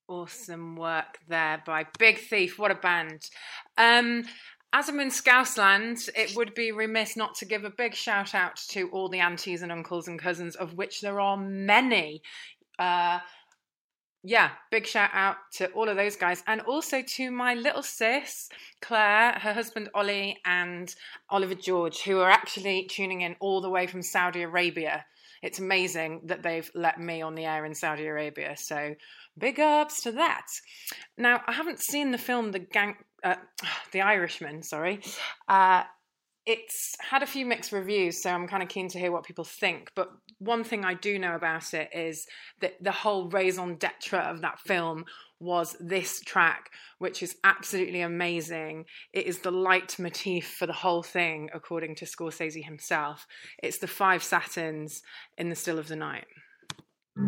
Awesome work there by Big Thief. What a band. As I'm in Scousland, it would be remiss not to give a big shout out to all the aunties and uncles and cousins, of which there are many. Uh, yeah, big shout out to all of those guys, and also to my little sis, Claire, her husband Ollie, and Oliver George, who are actually tuning in all the way from Saudi Arabia. It's amazing that they've let me on the air in Saudi Arabia, so big ups to that. Now, I haven't seen the film The Irishman. Sorry, uh, it's had a few mixed reviews, so I'm kind of keen to hear what people think. But one thing I do know about it is that the whole raison d'etre of that film was this track, which is absolutely amazing. It is the leitmotif for the whole thing, according to Scorsese himself. It's the Five Satins in The Still of the Night.